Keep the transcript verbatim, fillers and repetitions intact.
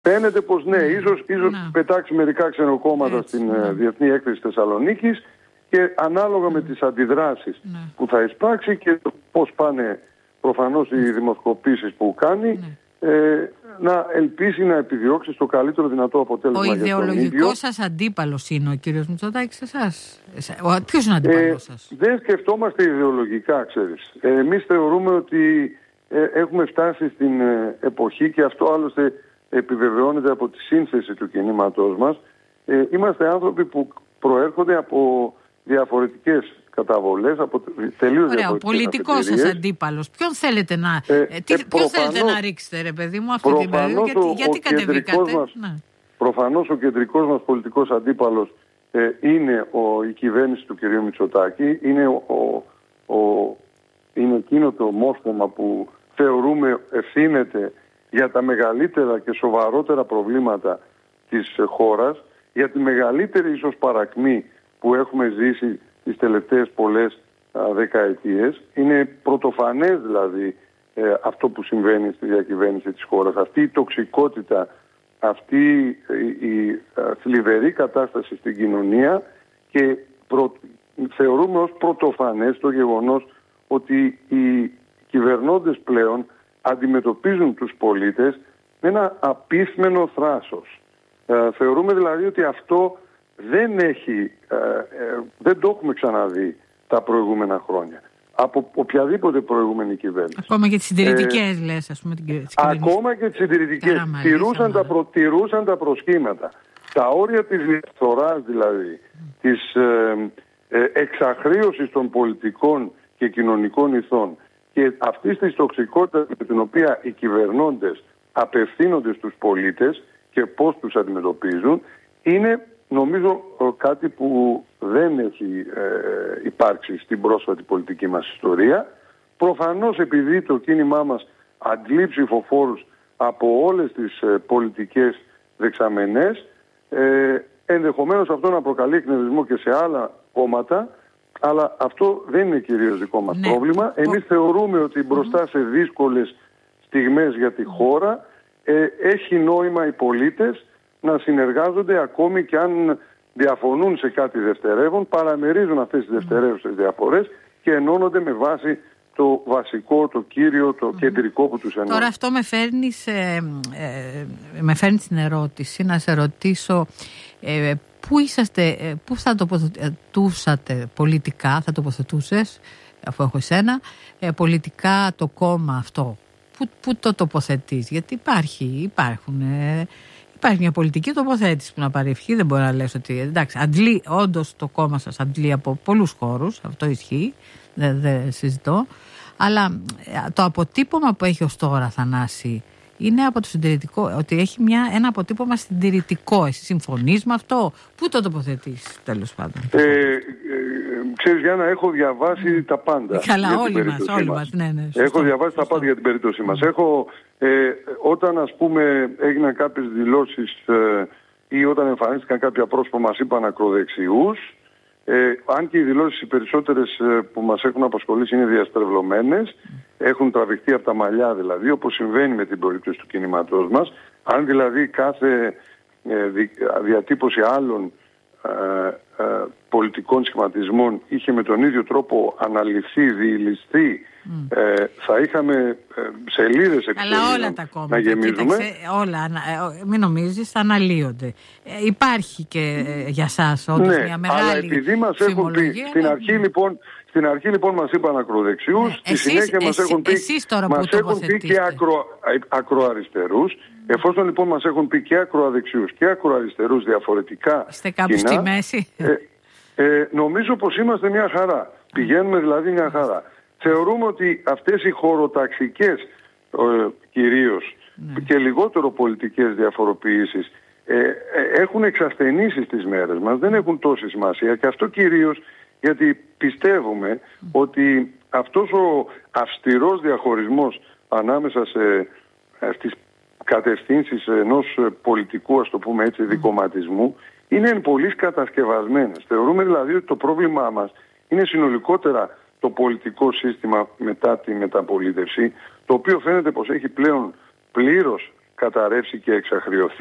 Φαίνεται πως ναι, ίσως, ίσως ναι. πετάξει μερικά ξενοκόμματα Έτσι, στην ναι. Διεθνή Έκθεση Θεσσαλονίκης και ανάλογα με τις αντιδράσεις ναι. που θα εισπράξει και πώς πάνε προφανώς οι δημοσκοπήσεις που κάνει, ναι. ε, να ελπίσει να επιδιώξει στο καλύτερο δυνατό αποτέλεσμα. Ο για τον ίδιο. ιδεολογικός σας αντίπαλος είναι ο κύριος Μητσοτάκης εσάς? Ποιος είναι ο αντίπαλος σας? Ε, δεν σκεφτόμαστε ιδεολογικά, ξέρεις. Ε, εμείς θεωρούμε ότι ε, έχουμε φτάσει στην ε, εποχή, και αυτό άλλωστε επιβεβαιώνεται από τη σύνθεση του κινήματός μας. Ε, είμαστε άνθρωποι που προέρχονται από διαφορετικές καταβολές, από τελείως Ωραία, ο πολιτικός σας αντίπαλος. Ποιον θέλετε να, ε, τι, ε, ποιον προφανώς, θέλετε να ρίξετε, ρε παιδί μου, αυτή την περίοδο? Γιατί, ο, γιατί ο κατεβήκατε? Μας, ναι. Προφανώς ο κεντρικός μας πολιτικός αντίπαλος ε, είναι ο, η κυβέρνηση του κ. Μητσοτάκη. Είναι, ο, ο, είναι εκείνο το μόσχωμα που θεωρούμε ευθύνεται για τα μεγαλύτερα και σοβαρότερα προβλήματα της χώρας, για τη μεγαλύτερη ίσως παρακμή που έχουμε ζήσει τις τελευταίες πολλές α, δεκαετίες. Είναι πρωτοφανές δηλαδή ε, αυτό που συμβαίνει στη διακυβέρνηση της χώρας. Αυτή η τοξικότητα, αυτή η, η α, θλιβερή κατάσταση στην κοινωνία, και προ, θεωρούμε ως πρωτοφανές το γεγονός ότι οι κυβερνώντες πλέον αντιμετωπίζουν τους πολίτες με ένα απίθμενο θράσος. Ε, θεωρούμε δηλαδή ότι αυτό δεν έχει, ε, ε, δεν το έχουμε ξαναδεί τα προηγούμενα χρόνια από οποιαδήποτε προηγούμενη κυβέρνηση. Ακόμα και τις συντηρητικές ε, λες, ας πούμε, την κυβέρνηση. Ακόμα και τις συντηρητικές τηρούσαν τα, προ, τηρούσαν τα προσχήματα. Τα όρια της διαφθοράς δηλαδή, mm. της ε, ε, εξαχρίωσης των πολιτικών και κοινωνικών ηθών και αυτής της τοξικότητας με την οποία οι κυβερνώντες απευθύνονται στους πολίτες και πώς τους αντιμετωπίζουν, είναι νομίζω κάτι που δεν έχει ε, υπάρξει στην πρόσφατη πολιτική μας ιστορία. Προφανώς επειδή το κίνημά μας αντλεί ψηφοφόρους από όλες τις ε, πολιτικές δεξαμενές, ε, ενδεχομένως αυτό να προκαλεί εκνευρισμό και σε άλλα κόμματα, αλλά αυτό δεν είναι κυρίως δικό μας ναι. πρόβλημα. Εμείς θεωρούμε ότι μπροστά σε δύσκολες στιγμές για τη χώρα ε, έχει νόημα οι πολίτες να συνεργάζονται, ακόμη και αν διαφωνούν σε κάτι δευτερεύον, παραμερίζουν αυτές τις δευτερεύουσες διαφορές και ενώνονται με βάση το βασικό, το κύριο, το mm. κεντρικό που τους ενώνει. Τώρα αυτό με φέρνει, σε, ε, με φέρνει στην ερώτηση, να σε ρωτήσω ε, πού είσαστε, πού θα τοποθετούσατε πολιτικά, θα τοποθετούσες, αφού έχω εσένα, ε, πολιτικά το κόμμα αυτό. Πού, πού το τοποθετείς? Γιατί υπάρχει, υπάρχουν... Ε, Υπάρχει μια πολιτική τοποθέτηση που να πάρει ευχή, δεν μπορεί να λες ότι εντάξει, αντλεί, όντως το κόμμα σας αντλεί από πολλούς χώρους, αυτό ισχύει, δεν, δεν συζητώ, αλλά το αποτύπωμα που έχει ως τώρα, Θανάση, είναι από το συντηρητικό, ότι έχει μια, ένα αποτύπωμα συντηρητικό. Εσύ συμφωνείς με αυτό? Πού το τοποθετείς τέλος πάντων? Ε, ε, ξέρεις Γιάννα, έχω διαβάσει mm. τα πάντα. Καλά, όλοι μας, όλοι μας. μας. Ναι, ναι, σωστό, έχω διαβάσει σωστό. τα πάντα για την περίπτωσή μας. Mm. Έχω, ε, όταν ας πούμε έγιναν κάποιες δηλώσεις ε, ή όταν εμφανίστηκαν κάποια πρόσωπα μας είπαν ακροδεξιούς, ε, αν και οι δηλώσεις οι περισσότερες ε, που μας έχουν απασχολήσει είναι διαστρεβλωμένες, mm. έχουν τραβηχτεί από τα μαλλιά δηλαδή, όπως συμβαίνει με την περίπτωση του κινήματός μας. Αν δηλαδή κάθε ε, δι, διατύπωση άλλων ε, ε, πολιτικών σχηματισμών είχε με τον ίδιο τρόπο αναλυθεί, διηλιστεί, mm. ε, θα είχαμε ε, σελίδες εξελίδων να γεμίζουμε. Κοίταξε, όλα, ε, μην νομίζεις, αναλύονται. Ε, υπάρχει και ε, για σας όντως ναι, μια μεγάλη αλλά επειδή μας έχουν πει, στην αρχή λοιπόν, στην αρχή λοιπόν μας είπαν ακροδεξιούς, ναι, στη εσείς, συνέχεια μας εσείς, έχουν πει, μας έχουν πει και ακρο, ακροαριστερούς. Εφόσον λοιπόν μας έχουν πει και ακροαδεξιούς και ακροαριστερούς διαφορετικά, είστε κάπου κοινά, στη μέση. Ε, ε, νομίζω πως είμαστε μια χαρά. Πηγαίνουμε δηλαδή μια χαρά. Θεωρούμε ότι αυτές οι χωροταξικές ε, κυρίως ναι. και λιγότερο πολιτικές διαφοροποιήσεις ε, ε, έχουν εξασθενήσει στις μέρες μας, δεν έχουν τόση σημασία, και αυτό κυρίως γιατί πιστεύουμε mm. ότι αυτός ο αυστηρός διαχωρισμός ανάμεσα σε, στις κατευθύνσεις ενός πολιτικού, ας το πούμε έτσι, δικομματισμού, είναι εν πολλοίς κατασκευασμένες. Θεωρούμε δηλαδή ότι το πρόβλημά μας είναι συνολικότερα το πολιτικό σύστημα μετά τη μεταπολίτευση, το οποίο φαίνεται πως έχει πλέον πλήρως καταρρεύσει και εξαχριωθεί.